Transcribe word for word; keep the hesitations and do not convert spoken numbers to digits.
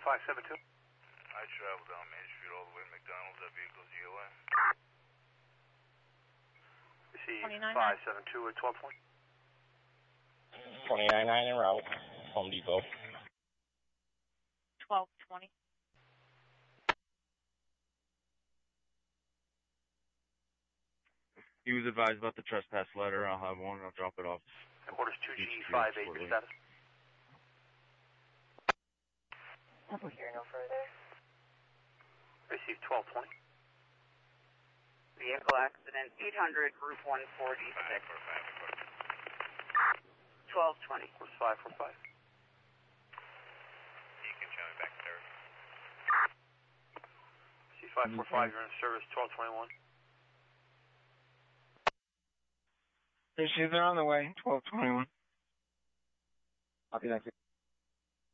five seven two. I traveled down Main Street all the way to McDonald's. That vehicle's G O A. Receive five seven two at twelve twenty. twenty-nine nine en route. Home Depot. twelve twenty. He was advised about the trespass letter. I'll have one. I'll drop it off. Orders two G five eight for status. We'll hear no further. Receive twelve twenty. Vehicle accident eight hundred, Route one forty-six. twelve twenty. Course five four five. You can show me back to service. Receive five four five, you're in service, twelve twenty-one. Issues are on the way, twelve twenty-one. Copy, thank you.